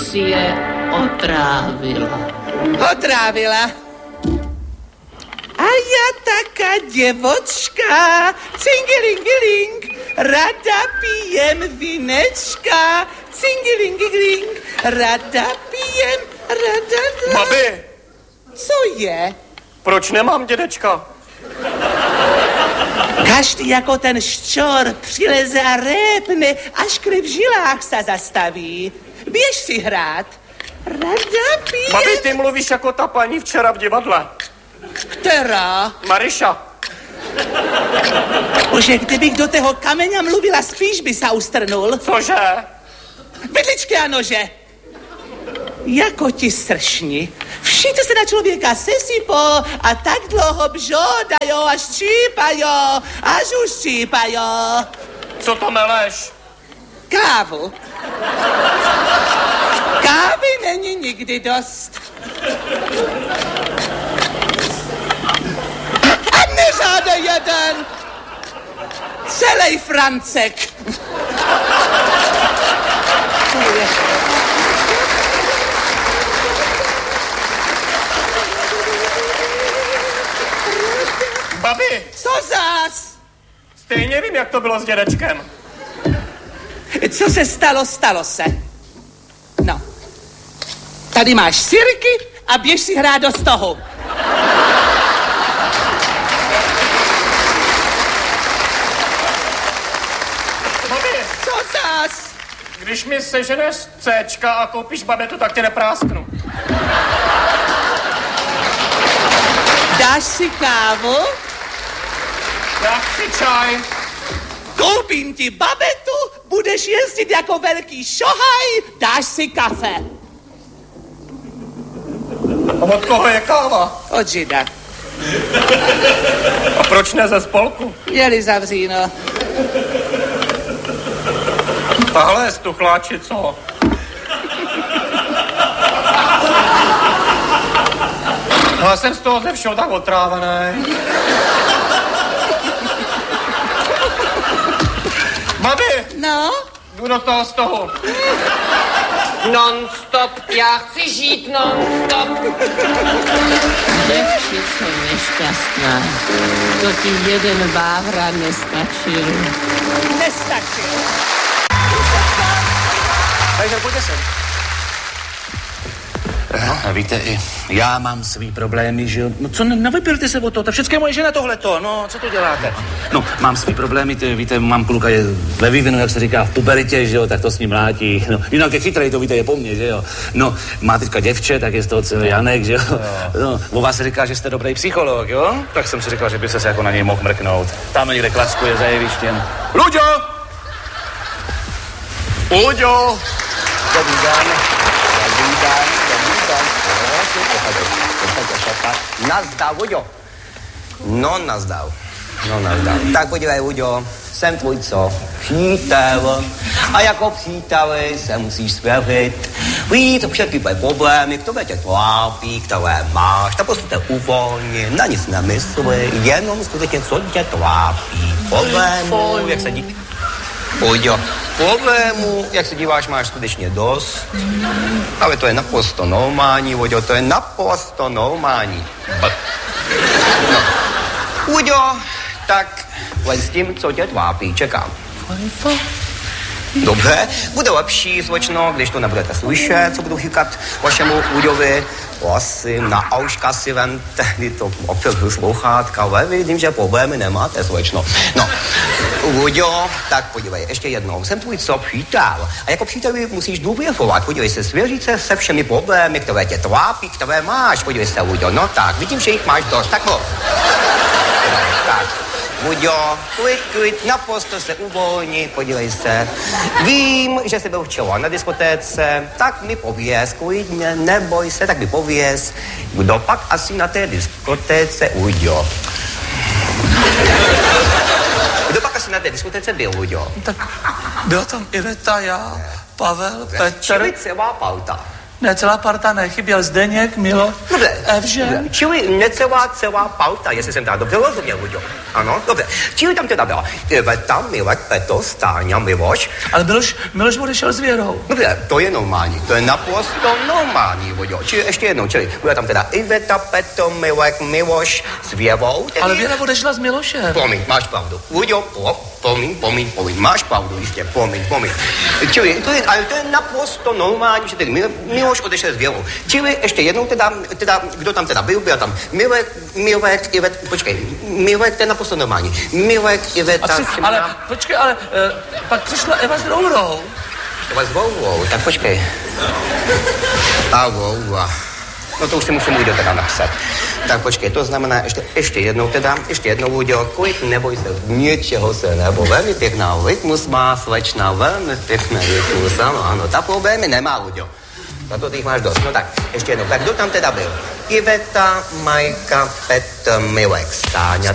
si je otrávila. Otrávila? A ja taká děvočka, cingilingiling, rada pijem vinečka, cingilingiling, rada pijem, rada... Babi! Co je? Proč nemám dědečka? Každý jako ten ščor přileze a répne, až krev v žilách se zastaví. Běž si hrát. Rada pijem... Babi, ty mluvíš jako ta paní včera v divadle. Která? Mariša. Bože, kdybych do toho kameňa mluvila, spíš by se ustrnul. Cože? Vidličky a nože. Jako ti sršni. Všichni se na člověka sesypou a tak dlouho bžodajo a ščípajo, až už ščípajo. Co to meleš? Kávu. Kávy není nikdy dost. A neřáde jeden. Celej Francek. Babi! Co zás? Stejně vím, jak to bylo s dědečkem. Co se stalo, stalo se. No. Tady máš sirky a běž si hrát do stohu. Babi! Co zás? Když mi seženeš Cčka a koupíš babetu, tak tě neprásknu. Dáš si kávu? Já chci čaj. Koupím ti babetu, budeš jezdit jako velký šohaj, dáš si kafe. A od koho je káva? Od žida. A proč ne ze spolku? Jeli zavříno. Tahle je stuchláči, co? Já jsem z toho ze všeho tak otrávený. Babi! No? Jdu do toho z toho. Non-stop, já chci žít non-stop. Děvčico nešťastná, to ti jeden vávra nestačil. Nestačil. Takže pojďte sem. No, víte, i já mám svý problémy, že jo. No co, nevypilte se o to, to všechno je moje žena tohleto, no, co to děláte? No, mám svý problémy, víte, mám kluka je ve vývinu, jak se říká, v puberitě, že jo, tak to s ním mlátí, no, jinak je chytrej, to víte, je po mně, že jo. No, má teďka děvče, tak je z toho celý Janek, že jo. No, o vás se říká, že jste dobrý psycholog, jo. Tak jsem si říkal, že by se jako na něj mohl mrknout. Tam někde klackuje za jevištěm. Luďo! Luďo! Dobrý den. Nazdar, Uďo. No, nazdar. Tak podívej, Uďo, jsem tvůj co? Přítel. A jako příteli se musíš svěřit. Víc všechny tvoje problémy, které tě trápí, které máš, tak prostě uvolni, na nic nemysli, jenom skutečně, co tě trápí. Problémů, jak se díváš. Uďo, problémů, jak se díváš, máš skutečně dost. Ale to je naprosto normální, Uďo, to je naprosto normální. No. Uďo, tak len s tím, co tě trápí, čekám. Dobře, bude lepší, slečno, když to nebudete slyšet, co budu říkat vašemu Uďovi. Prosím, na auška si vemte, to opět sluchátka, ale vidím, že problémy nemáte, slečno. No, Uďo, tak podívej, ještě jednou, jsem tvůj co přítel. A jako příteli musíš důvěřovat, podívej se, svěřit se všemi problémy, které tě trápí, které máš, podívej se, Uďo, no tak, vidím, že jich máš dost, tak moc. Tak. Uďo, klid, naprosto se uvolni, podívej se. Vím, že jsi byl včera na diskotéce, tak mi pověz, klidně, neboj se, tak mi pověz, kdo pak asi na té diskotéce, Uďo. Kdo pak asi na té diskotéce byl, Uďo? Tak byla tam Iveta, já, Pavel, Petr. Čili celá pauta. Ne, celá parta ne, chyběl Zdeněk, Milo, Evžen. Čili celá parta, jestli jsem teda dobře rozuměl, Luďo. Ano, dobře. Čili tam teda byla Iveta, Milek, Petr, Stáňa, Miloš. Ale Miloš odešel s Věrou. Dobře, to je normální, to je naprosto normální, Luďo. Čili ještě jednou, byla tam teda Iveta, Petr, Milek, Miloš s Věrou. Ale Věra odešla s Milošem. Promiň, máš pravdu. Luďo, promiň, máš pravdu, jistě, promiň. Čili, to je naprosto normální, že tedy Miloš odešel s Věrou. Čili ještě jednou teda, kdo tam teda byl tam Milek, Ivet, počkej, Milek, to je naprosto normální. Milek, Iveta, ale, počkej, pak přišla Eva s Rourou. Eva s Rourou, tak počkej. A Roura. No to už si musím Luďo teda napsat. Tak počkej, to znamená ještě jednou, Luďo, kolik neboj se, ničeho se nebo, velmi pěkná rytmus má slečna, velmi pěkná rytmus, ano, ta problémy nemá, Luďo. Na to ty jich máš dost. No tak, ještě jednou, tak kdo tam teda byl? Iveta, Majka, Petr, Milek, Stáňa.